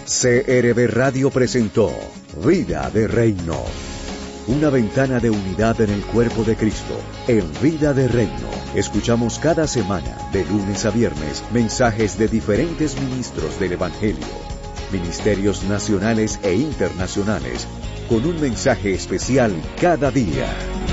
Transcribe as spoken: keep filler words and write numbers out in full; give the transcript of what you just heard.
C R B Radio presentó Vida de Reino. Una ventana de unidad en el cuerpo de Cristo, en Vida de Reino. Escuchamos cada semana, de lunes a viernes, mensajes de diferentes ministros del Evangelio, ministerios nacionales e internacionales, con un mensaje especial cada día.